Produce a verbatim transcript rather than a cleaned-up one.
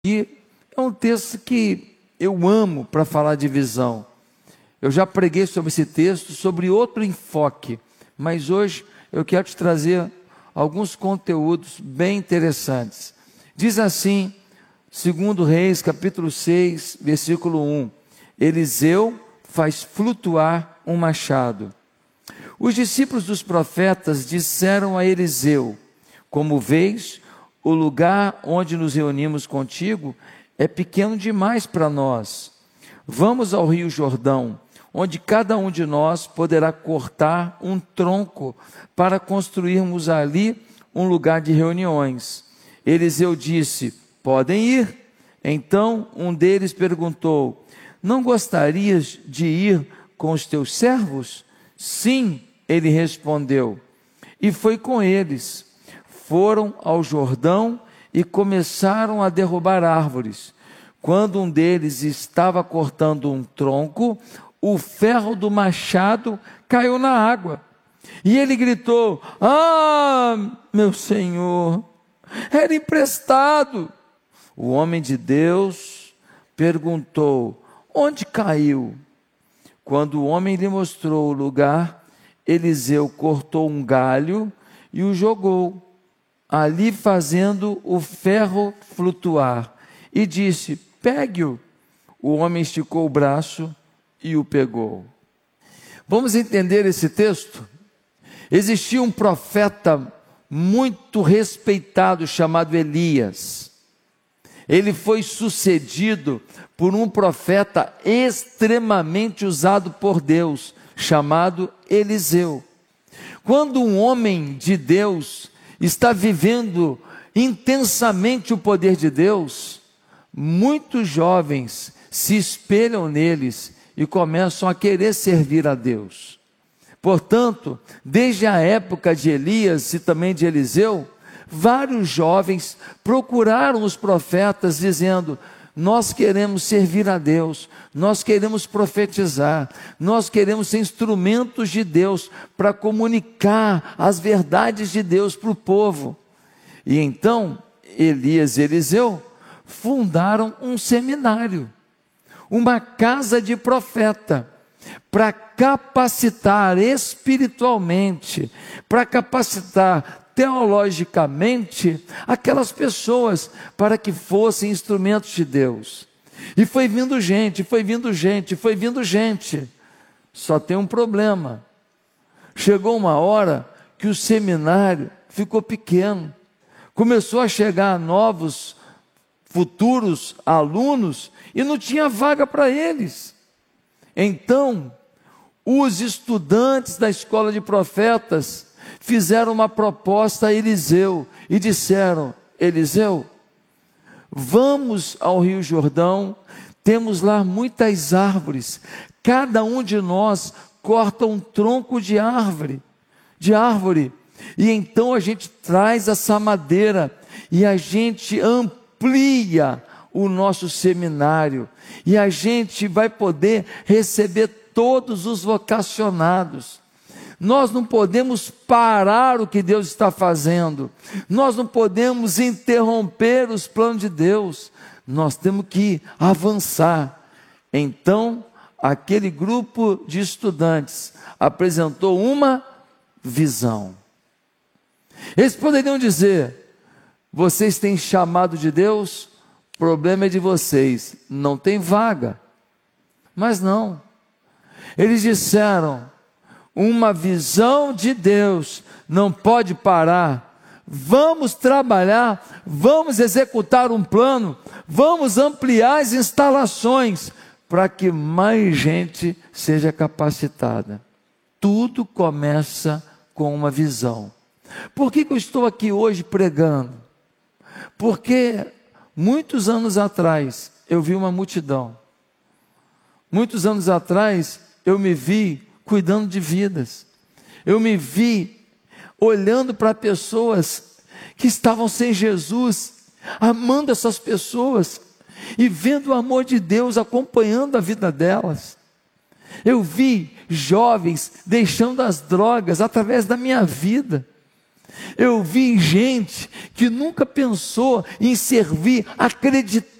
E é um texto que eu amo para falar de visão. Eu já preguei sobre esse texto, sobre outro enfoque, mas hoje eu quero te trazer alguns conteúdos bem interessantes. Diz assim, segundo Reis, capítulo seis, versículo um, Eliseu faz flutuar um machado. Os discípulos dos profetas disseram a Eliseu: como vês, o lugar onde nos reunimos contigo é pequeno demais para nós. Vamos ao rio Jordão, onde cada um de nós poderá cortar um tronco para construirmos ali um lugar de reuniões. Eliseu disse: podem ir. Então um deles perguntou: não gostarias de ir com os teus servos? Sim, ele respondeu. E foi com eles. Foram ao Jordão e começaram a derrubar árvores. Quando um deles estava cortando um tronco, o ferro do machado caiu na água. E ele gritou: ah, meu senhor, era emprestado. O homem de Deus perguntou: onde caiu? Quando o homem lhe mostrou o lugar, Eliseu cortou um galho e o jogou ali, fazendo o ferro flutuar, e disse: pegue-o. O homem esticou o braço e o pegou. Vamos entender esse texto? Existia um profeta muito respeitado chamado Elias. Ele foi sucedido por um profeta extremamente usado por Deus, chamado Eliseu. Quando um homem de Deus está vivendo intensamente o poder de Deus, muitos jovens se espelham neles e começam a querer servir a Deus. Portanto, desde a época de Elias e também de Eliseu, vários jovens procuraram os profetas dizendo: nós queremos servir a Deus, nós queremos profetizar, nós queremos ser instrumentos de Deus para comunicar as verdades de Deus para o povo. E então, Elias e Eliseu fundaram um seminário, uma casa de profeta, para capacitar espiritualmente, para capacitar teologicamente aquelas pessoas, para que fossem instrumentos de Deus. E foi vindo gente, foi vindo gente, foi vindo gente. Só tem um problema. Chegou uma hora que o seminário ficou pequeno. Começou a chegar novos futuros alunos e não tinha vaga para eles. Então, os estudantes da escola de profetas fizeram uma proposta a Eliseu e disseram: Eliseu, vamos ao Rio Jordão, temos lá muitas árvores, cada um de nós corta um tronco de árvore, de árvore, e então a gente traz essa madeira e a gente amplia o nosso seminário, e a gente vai poder receber todos os vocacionados. Nós não podemos parar o que Deus está fazendo, nós não podemos interromper os planos de Deus, nós temos que avançar. Então, aquele grupo de estudantes apresentou uma visão. Eles poderiam dizer: vocês têm chamado de Deus, o problema é de vocês, não tem vaga. Mas não, eles disseram: uma visão de Deus não pode parar, vamos trabalhar, vamos executar um plano, vamos ampliar as instalações, para que mais gente seja capacitada. Tudo começa com uma visão. Por que que eu estou aqui hoje pregando? Porque muitos anos atrás eu vi uma multidão, muitos anos atrás eu me vi cuidando de vidas, eu me vi olhando para pessoas que estavam sem Jesus, amando essas pessoas e vendo o amor de Deus acompanhando a vida delas. Eu vi jovens deixando as drogas através da minha vida. Eu vi gente que nunca pensou em servir, acreditando